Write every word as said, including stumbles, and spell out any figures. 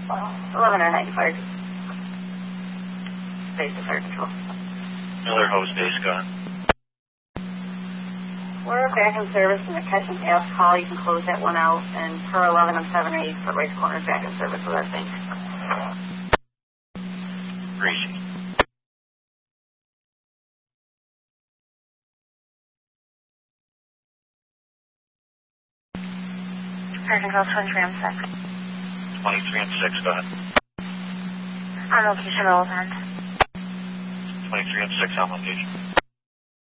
eleven or nine fired. Base to fire control. Miller hose base, go ahead. We're back in service in the catch and pass call. You can close that one out. And per eleven and seven eight, the right corner is back in service with our thing. Greasy. Fire control twenty-three and six. twenty-three and six, go ahead. On location, roll end. twenty-three and six on location.